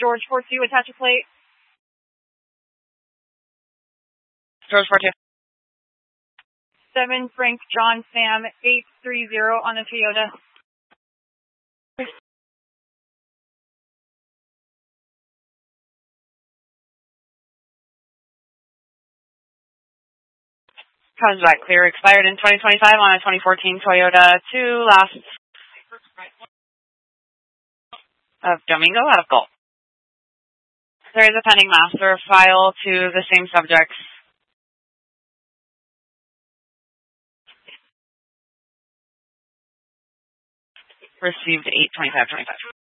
George 42, attach a plate. George 42. 7 Frank John Sam 830 on the Toyota. Comes back clear. Expired in 2025 on a 2014 Toyota 2, last of Domingo out of Gulf. There is a pending master file to the same subjects. Received 8/25/25.